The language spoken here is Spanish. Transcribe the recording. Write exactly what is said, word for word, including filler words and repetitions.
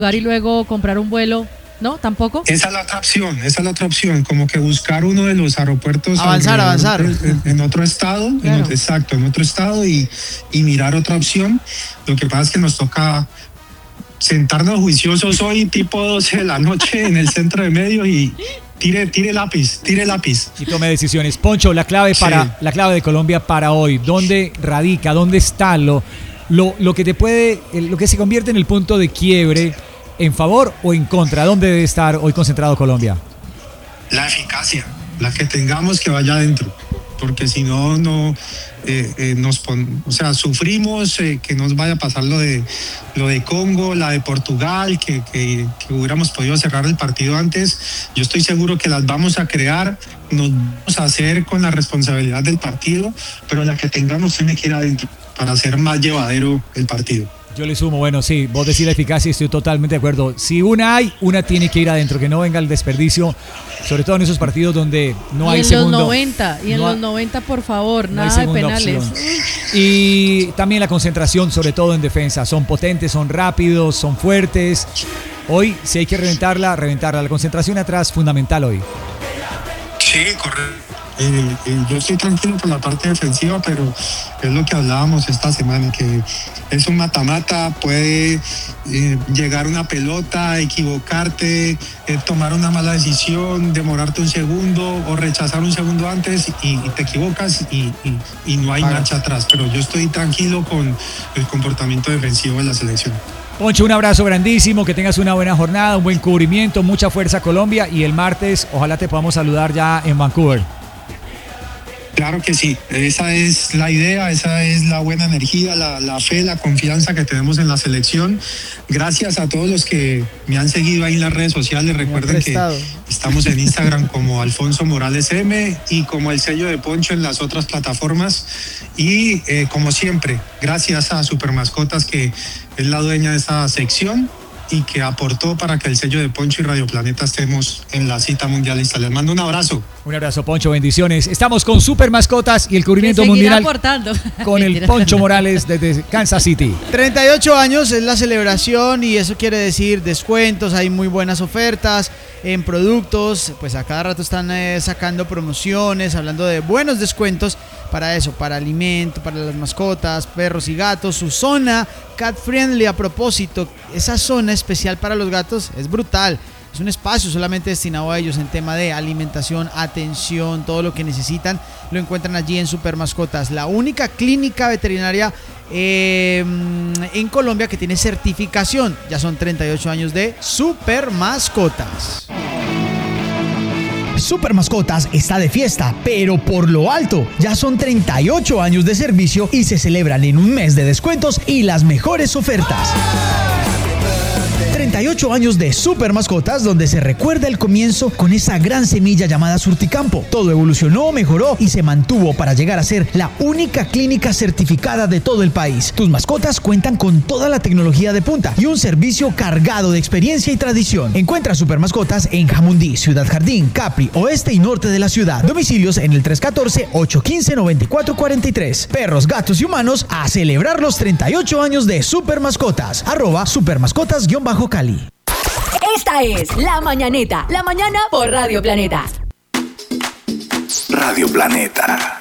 y luego comprar un vuelo, ¿no? ¿Tampoco? Esa es la otra opción, esa es la otra opción, como que buscar uno de los aeropuertos. Avanzar, avanzar. En, en otro estado, Claro. en otro, exacto, en otro estado y, y mirar otra opción. Lo que pasa es que nos toca sentarnos juiciosos hoy, tipo doce de la noche, en el centro de medios y tire, tire lápiz, tire lápiz. Y tome decisiones. Poncho, la clave, para, Sí. la clave de Colombia para hoy, ¿dónde radica, dónde está lo, lo, lo que te puede, lo que se convierte en el punto de quiebre, en favor o en contra? ¿Dónde debe estar hoy concentrado Colombia? La eficacia, la que tengamos que vaya adentro, porque si no, no eh, eh, nos pon, o sea, sufrimos eh, que nos vaya a pasar lo de lo de Congo, la de Portugal, que, que, que hubiéramos podido cerrar el partido antes. Yo estoy seguro que las vamos a crear, nos vamos a hacer con la responsabilidad del partido, pero la que tengamos tiene que ir adentro para hacer más llevadero el partido. Yo le sumo, bueno, sí, vos decís la eficacia y estoy totalmente de acuerdo. Si una hay, una tiene que ir adentro, que no venga el desperdicio, sobre todo en esos partidos donde no y hay en segundo. los noventa, y en no los ha- noventa, por favor, no hay nada de segunda penales. opción. Y también la concentración, sobre todo en defensa. Son potentes, son rápidos, son fuertes. Hoy, si hay que reventarla, reventarla. La concentración atrás, fundamental hoy. Sí, correcto. Eh, eh, yo estoy tranquilo por la parte defensiva, pero es lo que hablábamos esta semana, que es un mata-mata, puede eh, llegar una pelota, equivocarte, eh, tomar una mala decisión, demorarte un segundo o rechazar un segundo antes y, y te equivocas y, y, y no hay marcha atrás. Pero yo estoy tranquilo con el comportamiento defensivo de la selección. Poncho, un abrazo grandísimo, que tengas una buena jornada, un buen cubrimiento, mucha fuerza Colombia y el martes ojalá te podamos saludar ya en Vancouver. Claro que sí, esa es la idea, esa es la buena energía, la, la fe, la confianza que tenemos en la selección. Gracias a todos los que me han seguido ahí en las redes sociales. Recuerden que estamos en Instagram como Alfonso Morales M y como el sello de Poncho en las otras plataformas. Y eh, como siempre, gracias a Supermascotas, que es la dueña de esta sección y que aportó para que el sello de Poncho y Radio Planeta estemos en la cita mundialista. Les mando un abrazo. Un abrazo, Poncho, bendiciones. Estamos con Super Mascotas y el Que cubrimiento seguirá mundial aportando. con el Poncho Morales desde Kansas City. treinta y ocho años es la celebración y eso quiere decir descuentos, hay muy buenas ofertas en productos, pues a cada rato están eh, sacando promociones, hablando de buenos descuentos para eso, para alimento, para las mascotas, perros y gatos. Su zona cat friendly, a propósito, esa zona especial para los gatos es brutal. Es un espacio solamente destinado a ellos en tema de alimentación, atención, todo lo que necesitan lo encuentran allí en Super Mascotas, la única clínica veterinaria eh, en Colombia que tiene certificación. Ya son treinta y ocho años de Super Mascotas. Super Mascotas está de fiesta, pero por lo alto. Ya son treinta y ocho años de servicio y se celebran en un mes de descuentos y las mejores ofertas. treinta y ocho años de Super Mascotas, donde se recuerda el comienzo con esa gran semilla llamada Surticampo. Todo evolucionó, mejoró y se mantuvo para llegar a ser la única clínica certificada de todo el país. Tus mascotas cuentan con toda la tecnología de punta y un servicio cargado de experiencia y tradición. Encuentra Super Mascotas en Jamundí, Ciudad Jardín, Capri, oeste y norte de la ciudad. Domicilios en el tres uno cuatro, ocho uno cinco, nueve cuatro cuatro tres. Perros, gatos y humanos a celebrar los treinta y ocho años de Super Mascotas. Arroba supermascotas-cali. Esta es La Mañaneta, la mañana por Radio Planeta. Radio Planeta.